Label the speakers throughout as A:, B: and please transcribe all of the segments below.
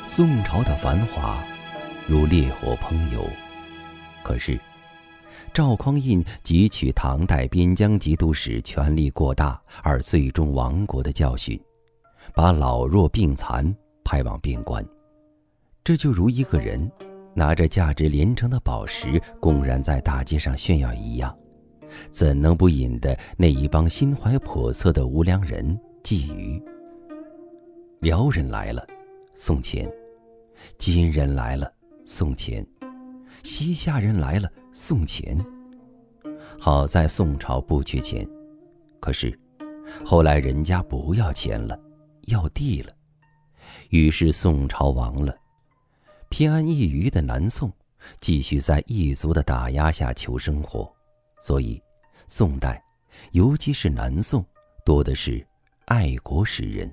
A: 宋朝的繁华如烈火烹油，可是赵匡胤汲取唐代边疆节度使权力过大而最终亡国的教训，把老弱病残派往边关。这就如一个人拿着价值连城的宝石公然在大街上炫耀一样，怎能不引得那一帮心怀叵测的无良人觊觎？辽人来了，送钱；金人来了，送钱；西夏人来了，送钱。好在宋朝不缺钱，可是后来人家不要钱了，要地了，于是宋朝亡了。偏安一隅的南宋继续在异族的打压下求生活，所以宋代，尤其是南宋，多的是爱国诗人。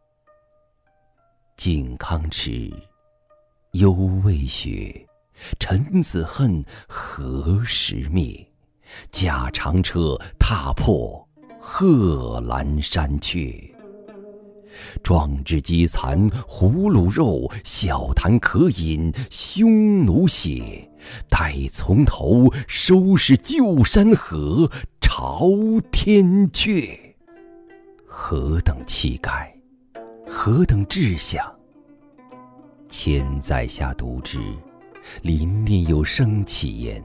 A: 靖康耻，犹未雪，臣子恨，何时灭？驾长车，踏破贺兰山阙。壮志饥残胡虏肉，笑谈渴饮匈奴血。待从头，收拾旧山河，朝天阙。何等气概，何等志向！千载下读之，临念有生气焉。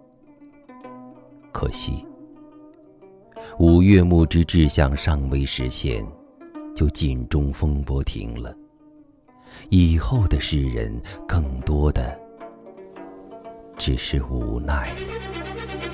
A: 可惜五岳牧之志向尚未实现，就尽中风波停了。以后的诗人更多的只是无奈了。